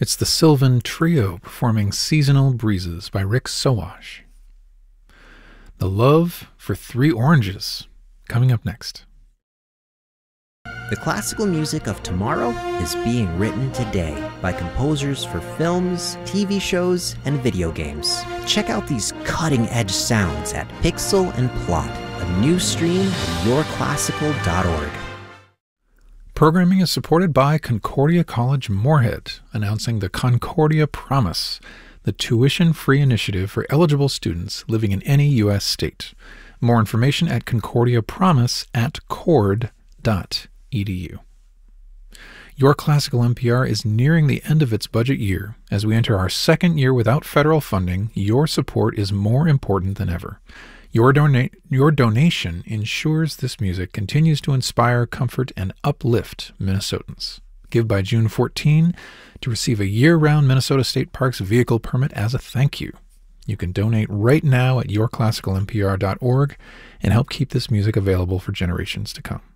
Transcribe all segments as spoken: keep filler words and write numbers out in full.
It's the Sylvan Trio performing Seasonal Breezes by Rick Sowash. The Love for Three Oranges, coming up next. The classical music of tomorrow is being written today by composers for films, T V shows, and video games. Check out these cutting-edge sounds at Pixel and Plot, a new stream at your classical dot org. Programming is supported by Concordia College Moorhead, announcing the Concordia Promise, the tuition-free initiative for eligible students living in any U S state. More information at Concordia Promise at cord dot e d u. Your Classical N P R is nearing the end of its budget year. As we enter our second year without federal funding, your support is more important than ever. Your, dona- your donation ensures this music continues to inspire, comfort, and uplift Minnesotans. Give by June fourteenth to receive a year-round Minnesota State Parks vehicle permit as a thank you. You can donate right now at your classical n p r dot org and help keep this music available for generations to come.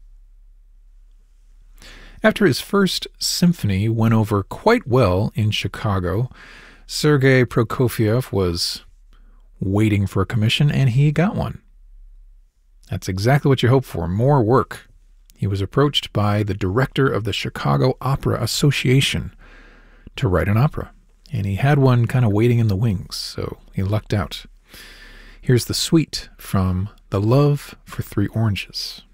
After his first symphony went over quite well in Chicago, Sergei Prokofiev was waiting for a commission, and he got one. That's exactly what you hope for, more work. He was approached by the director of the Chicago Opera Association to write an opera, and he had one kind of waiting in the wings, so he lucked out. Here's the suite from The Love for Three Oranges.